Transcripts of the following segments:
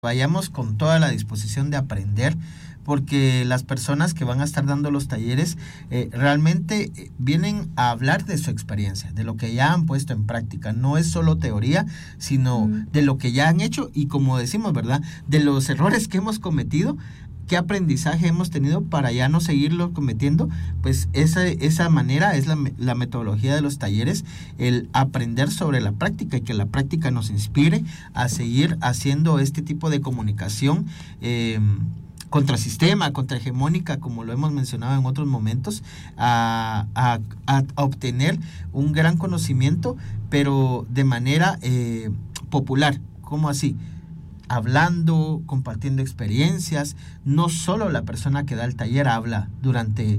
vayamos con toda la disposición de aprender, porque las personas que van a estar dando los talleres realmente vienen a hablar de su experiencia, de lo que ya han puesto en práctica. No es solo teoría, sino de lo que ya han hecho y, como decimos, ¿verdad?, de los errores que hemos cometido. ¿Qué aprendizaje hemos tenido para ya no seguirlo cometiendo? Pues esa manera es la metodología de los talleres, el aprender sobre la práctica y que la práctica nos inspire a seguir haciendo este tipo de comunicación contrasistema, contrahegemónica, como lo hemos mencionado en otros momentos, a obtener un gran conocimiento, pero de manera popular. ¿Cómo así? Hablando, compartiendo experiencias. No solo la persona que da el taller habla durante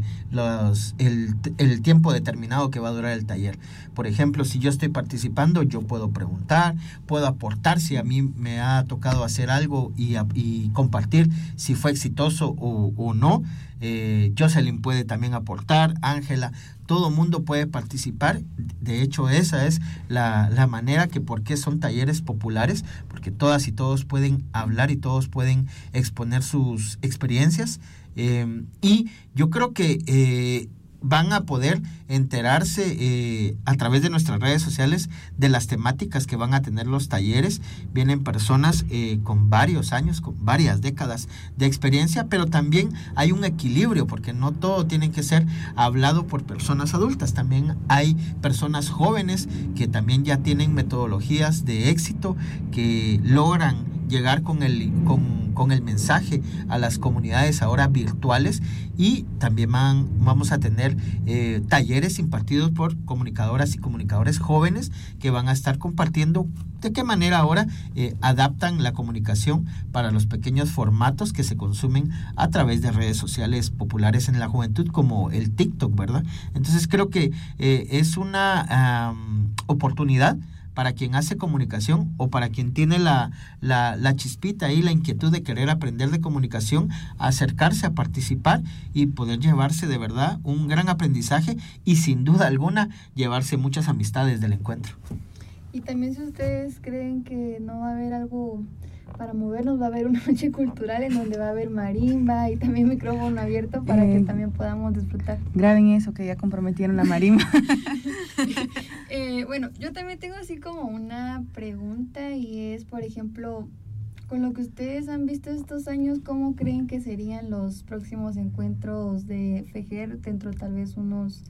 el tiempo determinado que va a durar el taller. Por ejemplo, si yo estoy participando, yo puedo preguntar, puedo aportar si a mí me ha tocado hacer algo y compartir si fue exitoso o no. Jocelyn puede también aportar, Ángela, todo mundo puede participar. De hecho, esa es la manera que por qué son talleres populares, porque todas y todos pueden hablar y todos pueden exponer sus experiencias, y yo creo que van a poder enterarse a través de nuestras redes sociales de las temáticas que van a tener los talleres. Vienen personas con varios años, con varias décadas de experiencia, pero también hay un equilibrio, porque no todo tiene que ser hablado por personas adultas. También hay personas jóvenes que también ya tienen metodologías de éxito, que logran llegar con el mensaje a las comunidades ahora virtuales, y también vamos a tener talleres impartidos por comunicadoras y comunicadores jóvenes que van a estar compartiendo de qué manera ahora adaptan la comunicación para los pequeños formatos que se consumen a través de redes sociales populares en la juventud, como el TikTok, ¿verdad? Entonces creo que es una oportunidad para quien hace comunicación o para quien tiene la chispita y la inquietud de querer aprender de comunicación, a acercarse a participar y poder llevarse de verdad un gran aprendizaje y, sin duda alguna, llevarse muchas amistades del encuentro. Y también, si ustedes creen que no va a haber algo para movernos, va a haber una noche cultural en donde va a haber marimba y también micrófono abierto para que también podamos disfrutar. Graben eso, que ya comprometieron la marimba. Bueno, yo también tengo así como una pregunta, y es, por ejemplo, con lo que ustedes han visto estos años, ¿cómo creen que serían los próximos encuentros de FEJER dentro tal vez unos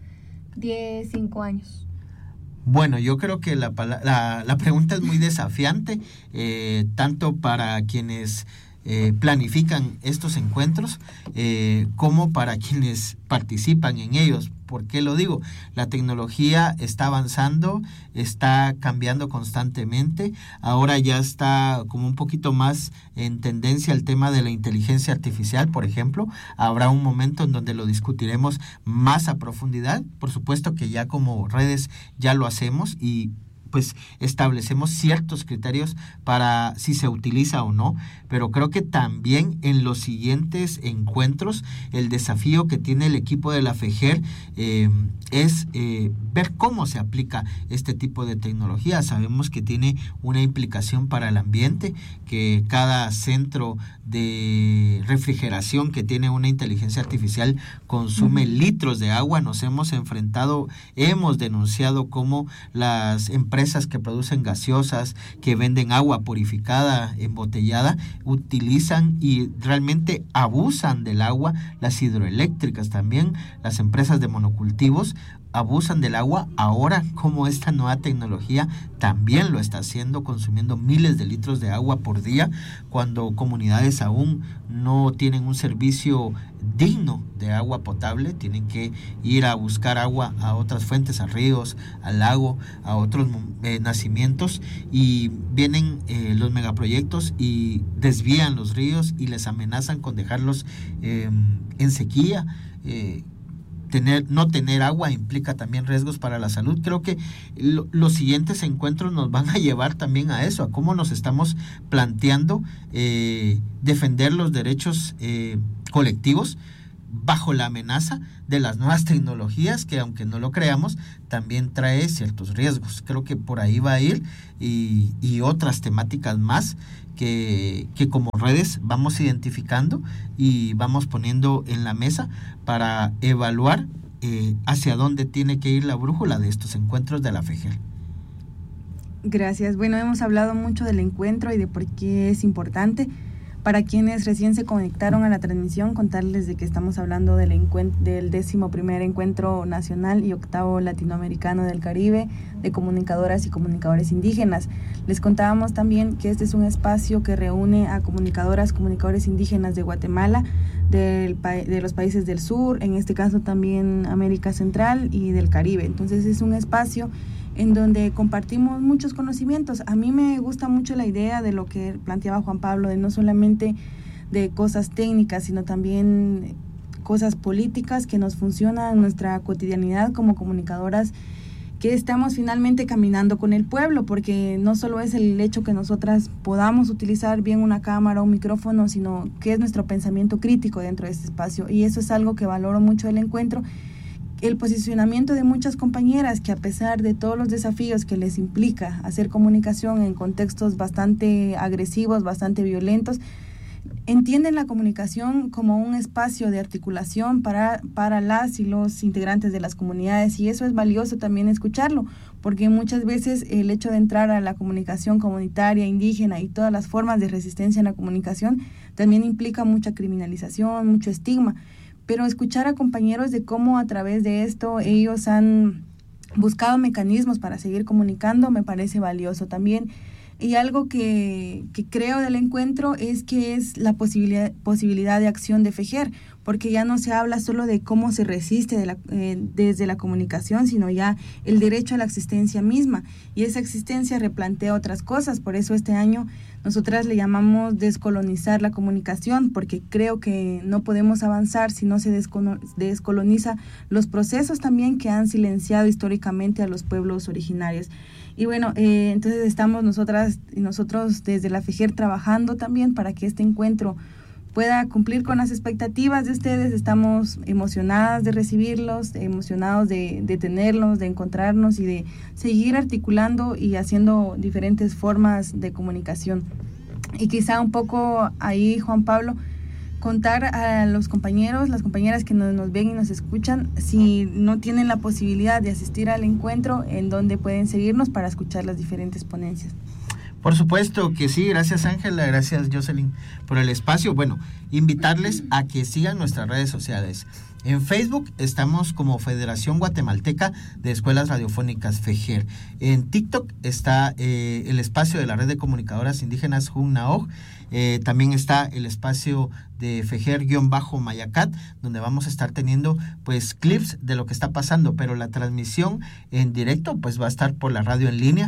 5 años? Bueno, yo creo que la pregunta es muy desafiante, tanto para quienes planifican estos encuentros como para quienes participan en ellos. ¿Por qué lo digo? La tecnología está avanzando, está cambiando constantemente. Ahora ya está como un poquito más en tendencia el tema de la inteligencia artificial, por ejemplo. Habrá un momento en donde lo discutiremos más a profundidad. Por supuesto que ya como redes ya lo hacemos, y pues establecemos ciertos criterios para si se utiliza o no, pero creo que también en los siguientes encuentros el desafío que tiene el equipo de la FEJER es ver cómo se aplica este tipo de tecnología. Sabemos que tiene una implicación para el ambiente, que cada centro de refrigeración que tiene una inteligencia artificial consume litros de agua. Nos hemos denunciado cómo las empresas que producen gaseosas, que venden agua purificada, embotellada, utilizan y realmente abusan del agua. Las hidroeléctricas también, las empresas de monocultivos abusan del agua. Ahora, como esta nueva tecnología también lo está haciendo, consumiendo miles de litros de agua por día, cuando comunidades aún no tienen un servicio digno de agua potable, tienen que ir a buscar agua a otras fuentes, a ríos, al lago, a otros nacimientos, y vienen los megaproyectos y desvían los ríos y les amenazan con dejarlos en sequía. No tener agua implica también riesgos para la salud. Creo que los siguientes encuentros nos van a llevar también a eso, a cómo nos estamos planteando defender los derechos colectivos bajo la amenaza de las nuevas tecnologías, que aunque no lo creamos, también trae ciertos riesgos. Creo que por ahí va a ir y otras temáticas más que como redes vamos identificando y vamos poniendo en la mesa para evaluar hacia dónde tiene que ir la brújula de estos encuentros de la FEGER. Gracias. Bueno, hemos hablado mucho del encuentro y de por qué es importante. Para quienes recién se conectaron a la transmisión, contarles de que estamos hablando del 11º Encuentro Nacional y 8º Latinoamericano del Caribe de Comunicadoras y Comunicadores Indígenas. Les contábamos también que este es un espacio que reúne a comunicadoras, comunicadores indígenas de Guatemala, de los países del sur, en este caso también América Central y del Caribe. Entonces es un espacio en donde compartimos muchos conocimientos. A mí me gusta mucho la idea de lo que planteaba Juan Pablo, de no solamente de cosas técnicas, sino también cosas políticas que nos funcionan en nuestra cotidianidad como comunicadoras, que estamos finalmente caminando con el pueblo, porque no solo es el hecho que nosotras podamos utilizar bien una cámara o un micrófono, sino que es nuestro pensamiento crítico dentro de este espacio, y eso es algo que valoro mucho del encuentro. El posicionamiento de muchas compañeras que, a pesar de todos los desafíos que les implica hacer comunicación en contextos bastante agresivos, bastante violentos, entienden la comunicación como un espacio de articulación para las y los integrantes de las comunidades, y eso es valioso también escucharlo, porque muchas veces el hecho de entrar a la comunicación comunitaria, indígena y todas las formas de resistencia en la comunicación también implica mucha criminalización, mucho estigma. Pero escuchar a compañeros de cómo a través de esto ellos han buscado mecanismos para seguir comunicando me parece valioso también. Y algo que creo del encuentro es que es la posibilidad de acción de FEGER, porque ya no se habla solo de cómo se resiste desde la comunicación, sino ya el derecho a la existencia misma. Y esa existencia replantea otras cosas. Por eso este año nosotras le llamamos descolonizar la comunicación, porque creo que no podemos avanzar si no se descoloniza los procesos también que han silenciado históricamente a los pueblos originarios. Y bueno, entonces estamos nosotras y nosotros desde la FEGER trabajando también para que este encuentro pueda cumplir con las expectativas de ustedes. Estamos emocionadas de recibirlos, emocionados de tenerlos, de encontrarnos y de seguir articulando y haciendo diferentes formas de comunicación. Y quizá un poco ahí, Juan Pablo, contar a los compañeros, las compañeras que nos ven y nos escuchan, si no tienen la posibilidad de asistir al encuentro, en dónde pueden seguirnos para escuchar las diferentes ponencias. Por supuesto que sí, gracias Ángela, gracias Jocelyn por el espacio. Bueno, invitarles a que sigan nuestras redes sociales. En Facebook estamos como Federación Guatemalteca de Escuelas Radiofónicas FEGER. En TikTok está el espacio de la Red de Comunicadoras Indígenas Junnaoj. También está el espacio de FEGER-Mayacat, donde vamos a estar teniendo pues clips de lo que está pasando, pero la transmisión en directo pues va a estar por la radio en línea,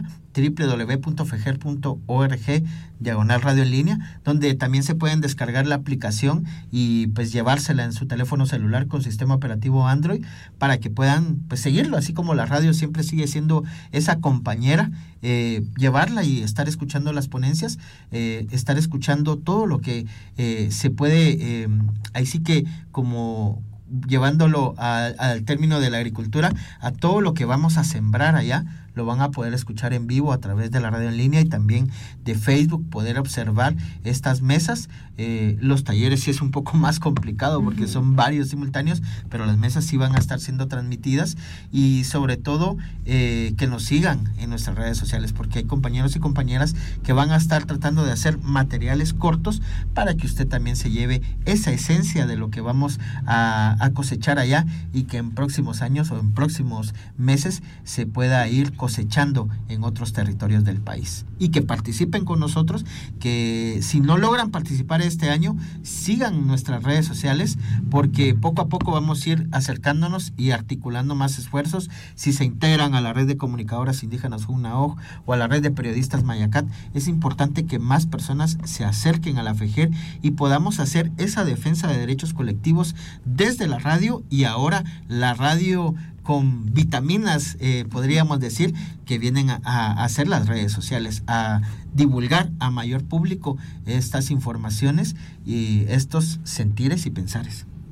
www.feger.org/radio en línea, donde también se pueden descargar la aplicación y pues llevársela en su teléfono celular con sistema operativo Android para que puedan pues seguirlo, así como la radio siempre sigue siendo esa compañera, llevarla y estar escuchando las ponencias, estar escuchando todo lo que se puede, ahí sí que como llevándolo al término de la agricultura, a todo lo que vamos a sembrar allá, lo van a poder escuchar en vivo a través de la radio en línea y también de Facebook, poder observar estas mesas. Los talleres sí es un poco más complicado porque son varios simultáneos, pero las mesas sí van a estar siendo transmitidas y sobre todo que nos sigan en nuestras redes sociales, porque hay compañeros y compañeras que van a estar tratando de hacer materiales cortos para que usted también se lleve esa esencia de lo que vamos a cosechar allá y que en próximos años o en próximos meses se pueda ir cosechando en otros territorios del país, y que participen con nosotros, que si no logran participar este año, sigan nuestras redes sociales, porque poco a poco vamos a ir acercándonos y articulando más esfuerzos. Si se integran a la red de comunicadoras indígenas Junnaoj o a la red de periodistas Mayacat, es importante que más personas se acerquen a la FEGER y podamos hacer esa defensa de derechos colectivos desde la radio, y ahora la radio con vitaminas, podríamos decir, que vienen a hacer las redes sociales, a divulgar a mayor público estas informaciones y estos sentires y pensares.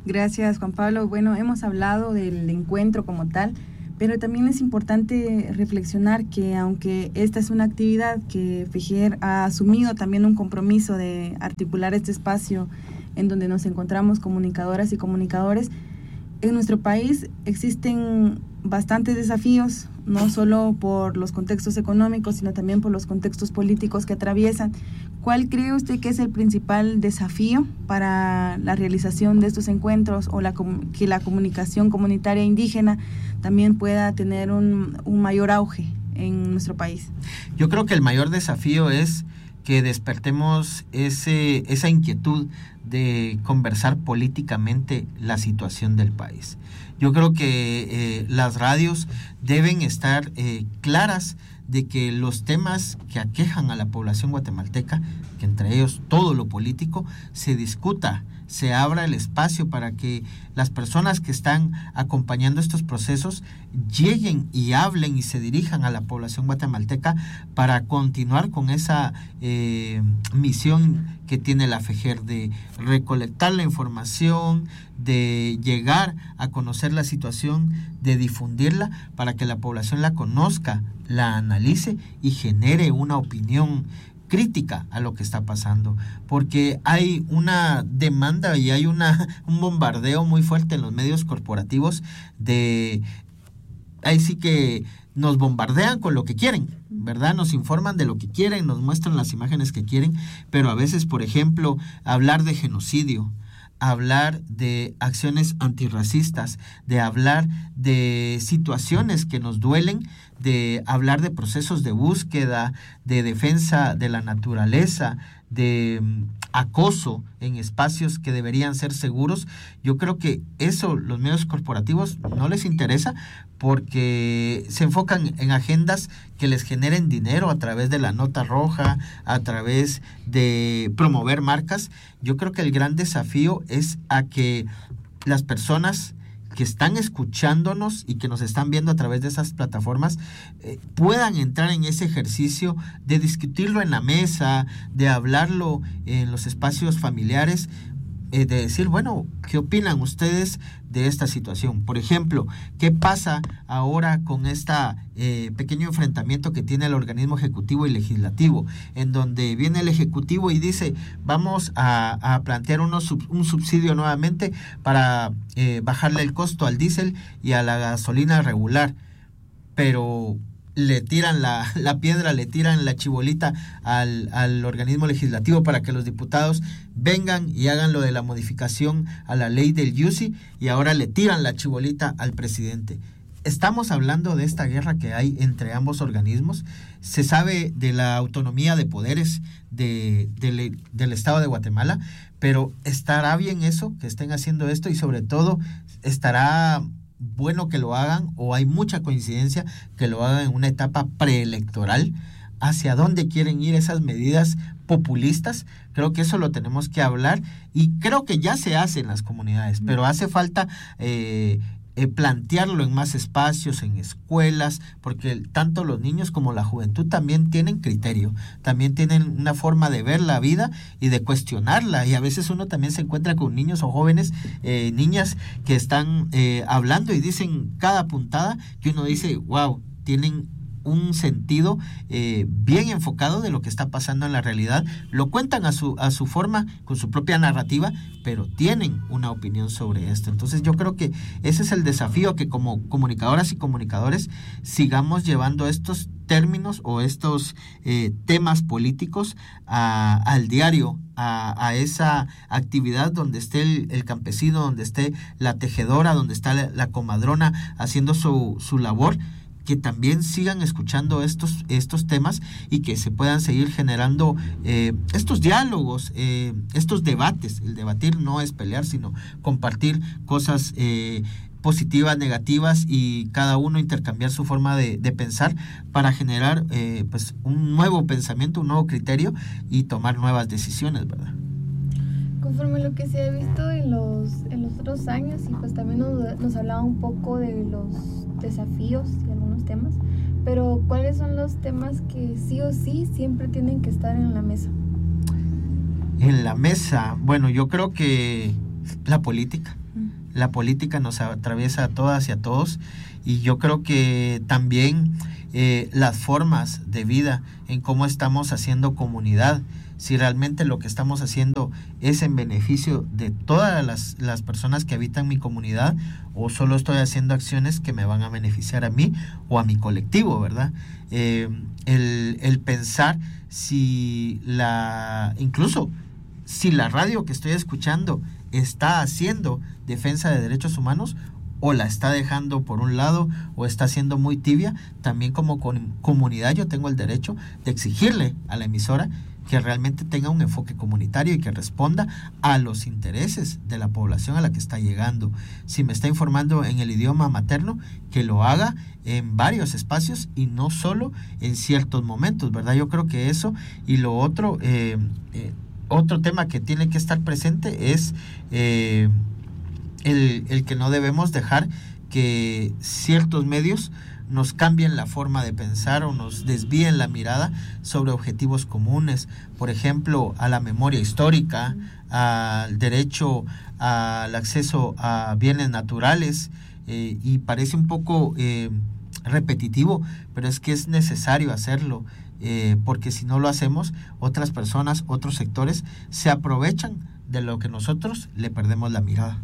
Gracias, Juan Pablo. Bueno, hemos hablado del encuentro como tal, pero también es importante reflexionar que aunque esta es una actividad que FEJER ha asumido también un compromiso de articular este espacio en donde nos encontramos comunicadoras y comunicadores, en nuestro país existen bastantes desafíos, no solo por los contextos económicos, sino también por los contextos políticos que atraviesan. ¿Cuál cree usted que es el principal desafío para la realización de estos encuentros o que la comunicación comunitaria indígena también pueda tener un mayor auge en nuestro país? Yo creo que el mayor desafío es que despertemos esa inquietud de conversar políticamente la situación del país. Yo creo que las radios deben estar claras de que los temas que aquejan a la población guatemalteca, que entre ellos todo lo político, se discuta, se abra el espacio para que las personas que están acompañando estos procesos lleguen y hablen y se dirijan a la población guatemalteca para continuar con esa misión que tiene la FEJER de recolectar la información, de llegar a conocer la situación, de difundirla para que la población la conozca, la analice y genere una opinión crítica a lo que está pasando, porque hay una demanda y hay un bombardeo muy fuerte en los medios corporativos ahí sí que nos bombardean con lo que quieren, ¿verdad? Nos informan de lo que quieren, nos muestran las imágenes que quieren, pero a veces, por ejemplo, hablar de genocidio, hablar de acciones antirracistas, de hablar de situaciones que nos duelen, de hablar de procesos de búsqueda, de defensa de la naturaleza, de acoso en espacios que deberían ser seguros. Yo creo que eso los medios corporativos no les interesa porque se enfocan en agendas que les generen dinero a través de la nota roja, a través de promover marcas. Yo creo que el gran desafío es a que las personas que están escuchándonos y que nos están viendo a través de esas plataformas puedan entrar en ese ejercicio de discutirlo en la mesa, de hablarlo en los espacios familiares, de decir, bueno, ¿qué opinan ustedes de esta situación? Por ejemplo, ¿qué pasa ahora con este pequeño enfrentamiento que tiene el organismo ejecutivo y legislativo? En donde viene el ejecutivo y dice, vamos a plantear un subsidio nuevamente para bajarle el costo al diésel y a la gasolina regular, pero le tiran la piedra, le tiran la chibolita al organismo legislativo para que los diputados vengan y hagan lo de la modificación a la ley del YUSI, y ahora le tiran la chibolita al presidente. Estamos hablando de esta guerra que hay entre ambos organismos. Se sabe de la autonomía de poderes del Estado de Guatemala, pero ¿estará bien eso, que estén haciendo esto? Y sobre todo, ¿estará bueno que lo hagan, o hay mucha coincidencia que lo hagan en una etapa preelectoral? ¿Hacia dónde quieren ir esas medidas populistas? Creo que eso lo tenemos que hablar, y creo que ya se hace en las comunidades, pero hace falta plantearlo en más espacios, en escuelas, porque tanto los niños como la juventud también tienen criterio, también tienen una forma de ver la vida y de cuestionarla, y a veces uno también se encuentra con niños o jóvenes, niñas que están hablando y dicen cada puntada que uno dice, wow, tienen un sentido bien enfocado de lo que está pasando en la realidad, lo cuentan a su forma, con su propia narrativa, pero tienen una opinión sobre esto. Entonces yo creo que ese es el desafío, que como comunicadoras y comunicadores sigamos llevando estos términos o estos temas políticos al diario, a esa actividad donde esté el campesino, donde esté la tejedora, donde está la comadrona haciendo su labor, que también sigan escuchando estos temas y que se puedan seguir generando estos diálogos, estos debates. El debatir no es pelear, sino compartir cosas positivas, negativas, y cada uno intercambiar su forma de pensar para generar pues un nuevo pensamiento, un nuevo criterio y tomar nuevas decisiones, ¿verdad? Conforme lo que se ha visto en los otros años, y pues también nos hablaba un poco de los desafíos y algunos temas, pero ¿cuáles son los temas que sí o sí siempre tienen que estar en la mesa? En la mesa, bueno, yo creo que la política. la política nos atraviesa a todas y a todos, y yo creo que también las formas de vida, en cómo estamos haciendo comunidad, si realmente lo que estamos haciendo es en beneficio de todas las personas que habitan mi comunidad, o solo estoy haciendo acciones que me van a beneficiar a mí o a mi colectivo, ¿verdad? El pensar incluso si la radio que estoy escuchando está haciendo defensa de derechos humanos, o la está dejando por un lado, o está siendo muy tibia, también como comunidad yo tengo el derecho de exigirle a la emisora que realmente tenga un enfoque comunitario y que responda a los intereses de la población a la que está llegando. Si me está informando en el idioma materno, que lo haga en varios espacios y no solo en ciertos momentos, ¿verdad? Yo creo que eso, y lo otro, otro tema que tiene que estar presente es el que no debemos dejar que ciertos medios nos cambien la forma de pensar o nos desvíen la mirada sobre objetivos comunes, por ejemplo, a la memoria histórica, al derecho al acceso a bienes naturales, y parece un poco repetitivo, pero es que es necesario hacerlo, porque si no lo hacemos, otras personas, otros sectores se aprovechan de lo que nosotros le perdemos la mirada.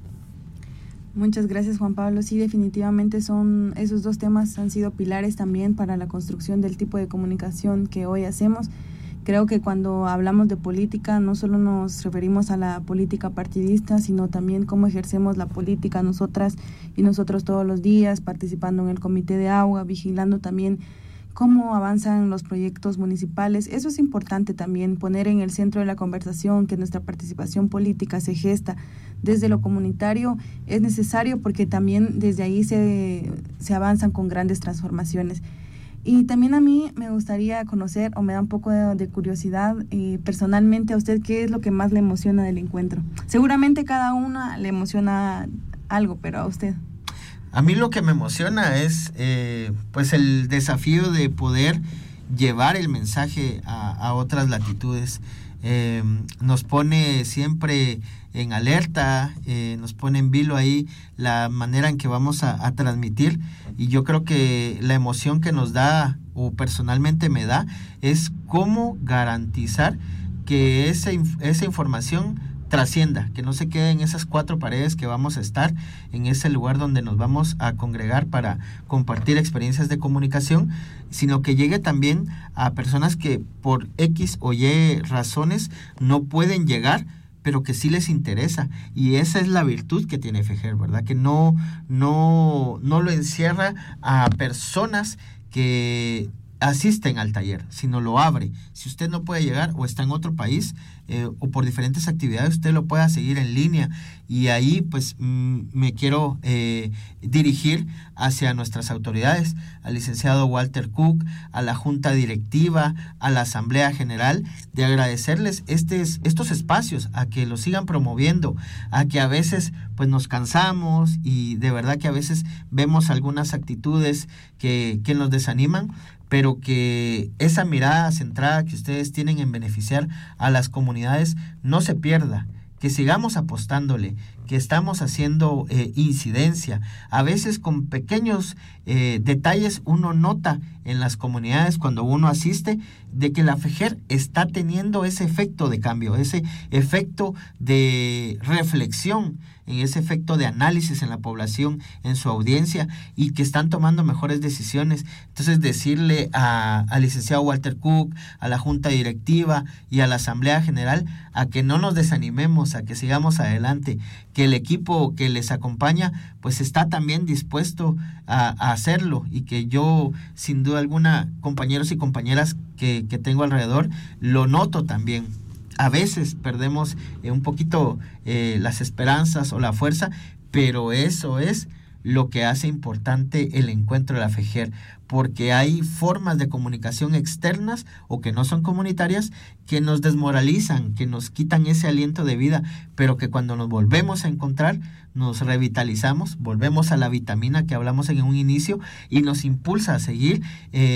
Muchas gracias, Juan Pablo. Sí, definitivamente esos dos temas han sido pilares también para la construcción del tipo de comunicación que hoy hacemos. Creo que cuando hablamos de política no solo nos referimos a la política partidista, sino también cómo ejercemos la política nosotras y nosotros todos los días, participando en el comité de agua, vigilando también cómo avanzan los proyectos municipales. Eso es importante también, poner en el centro de la conversación que nuestra participación política se gesta desde lo comunitario. Es necesario porque también desde ahí se avanzan con grandes transformaciones. Y también a mí me gustaría conocer, o me da un poco de curiosidad, personalmente a usted, ¿qué es lo que más le emociona del encuentro? Seguramente cada una le emociona algo, pero a usted. A mí lo que me emociona es pues el desafío de poder llevar el mensaje a otras latitudes. Nos pone siempre en alerta, nos pone en vilo ahí la manera en que vamos a transmitir, y yo creo que la emoción que nos da, o personalmente me da, es cómo garantizar que esa información trascienda, que no se quede en esas 4 paredes que vamos a estar, en ese lugar donde nos vamos a congregar para compartir experiencias de comunicación, sino que llegue también a personas que por X o Y razones no pueden llegar, pero que sí les interesa, y esa es la virtud que tiene FEGER, ¿verdad? Que no lo encierra a personas que asisten al taller, sino lo abre. Si usted no puede llegar o está en otro país, o por diferentes actividades, usted lo pueda seguir en línea, y ahí pues me quiero dirigir hacia nuestras autoridades, al licenciado Walter Cook, a la Junta Directiva, a la Asamblea General, de agradecerles estos espacios, a que los sigan promoviendo, a que a veces pues nos cansamos, y de verdad que a veces vemos algunas actitudes que nos desaniman, pero que esa mirada centrada que ustedes tienen en beneficiar a las comunidades no se pierda, que sigamos apostándole, que estamos haciendo incidencia. A veces con pequeños detalles uno nota en las comunidades, cuando uno asiste, de que la FEGER está teniendo ese efecto de cambio, ese efecto de reflexión, en ese efecto de análisis en la población, en su audiencia, y que están tomando mejores decisiones. Entonces, decirle al licenciado Walter Cook, a la Junta Directiva y a la Asamblea General, a que no nos desanimemos, a que sigamos adelante, que el equipo que les acompaña pues está también dispuesto a hacerlo, y que yo, sin duda alguna, compañeros y compañeras que tengo alrededor, lo noto también. A veces perdemos un poquito las esperanzas o la fuerza, pero eso es lo que hace importante el encuentro de la FEGER, porque hay formas de comunicación externas o que no son comunitarias que nos desmoralizan, que nos quitan ese aliento de vida, pero que cuando nos volvemos a encontrar nos revitalizamos, volvemos a la vitamina que hablamos en un inicio, y nos impulsa a seguir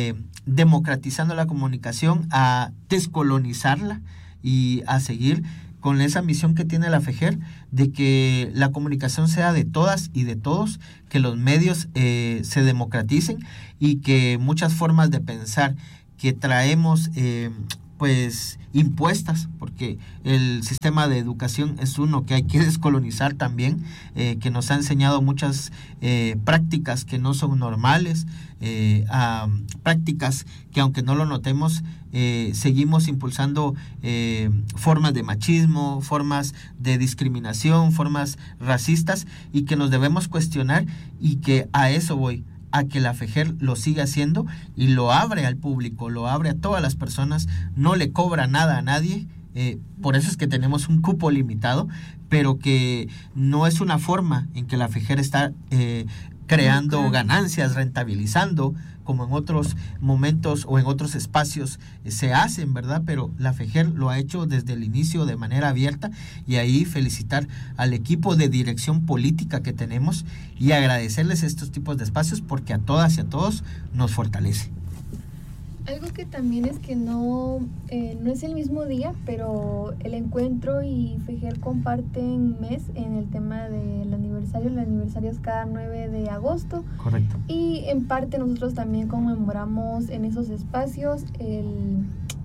democratizando la comunicación, a descolonizarla y a seguir con esa misión que tiene la FEJER, de que la comunicación sea de todas y de todos, que los medios se democraticen y que muchas formas de pensar que traemos pues impuestas, porque el sistema de educación es uno que hay que descolonizar también, que nos ha enseñado muchas prácticas que no son normales, a prácticas que aunque no lo notemos, seguimos impulsando formas de machismo, formas de discriminación, formas racistas, y que nos debemos cuestionar, y que a eso voy, a que la FEJER lo siga haciendo y lo abre al público, lo abre a todas las personas, no le cobra nada a nadie, por eso es que tenemos un cupo limitado, pero que no es una forma en que la FEJER está creando ganancias, rentabilizando, como en otros momentos o en otros espacios se hacen, ¿verdad? Pero la FEJER lo ha hecho desde el inicio de manera abierta, y ahí felicitar al equipo de dirección política que tenemos y agradecerles estos tipos de espacios, porque a todas y a todos nos fortalece. Algo que también es que no es el mismo día, pero el encuentro y FEJER comparten mes en el tema del aniversario. El aniversario es cada 9 de agosto. Correcto. Y en parte nosotros también conmemoramos en esos espacios el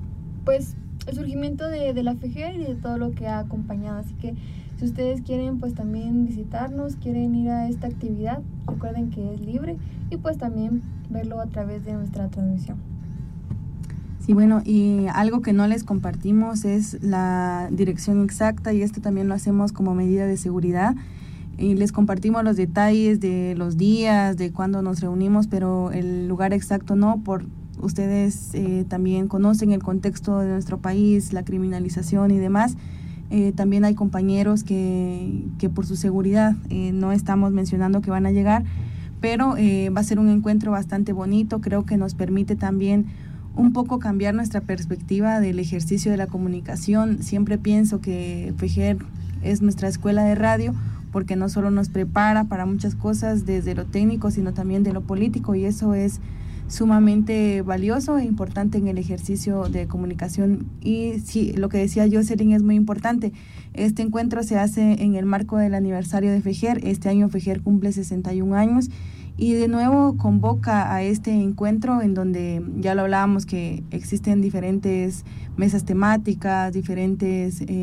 surgimiento de la FEJER y de todo lo que ha acompañado. Así que si ustedes quieren pues también visitarnos, quieren ir a esta actividad, recuerden que es libre, y pues también verlo a través de nuestra transmisión. Sí, bueno, y algo que no les compartimos es la dirección exacta, y esto también lo hacemos como medida de seguridad. Y les compartimos los detalles de los días, de cuándo nos reunimos, pero el lugar exacto no, por ustedes también conocen el contexto de nuestro país, la criminalización y demás. También hay compañeros que por su seguridad no estamos mencionando que van a llegar, pero va a ser un encuentro bastante bonito. Creo que nos permite también un poco cambiar nuestra perspectiva del ejercicio de la comunicación. Siempre pienso que FEJER es nuestra escuela de radio, porque no solo nos prepara para muchas cosas desde lo técnico, sino también de lo político, y eso es sumamente valioso e importante en el ejercicio de comunicación. Y sí, lo que decía Jocelyn es muy importante. Este encuentro se hace en el marco del aniversario de FEJER. Este año FEJER cumple 61 años, y de nuevo convoca a este encuentro en donde ya lo hablábamos, que existen diferentes mesas temáticas, diferentes